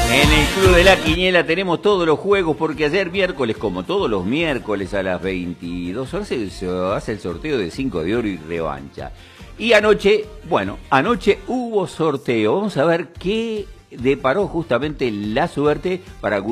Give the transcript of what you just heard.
En el Club de la Quiniela tenemos todos los juegos porque ayer miércoles, como todos los miércoles a las 22 horas, se hace el sorteo de 5 de oro y revancha. Y anoche hubo sorteo. Vamos a ver qué deparó justamente la suerte para